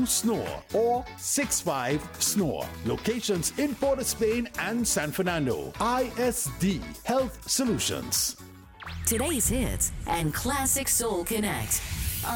SNORE or 65SNORE. Locations in Port of Spain and San Fernando. ISD Health Solutions. Today's hits and Classic Soul Connect.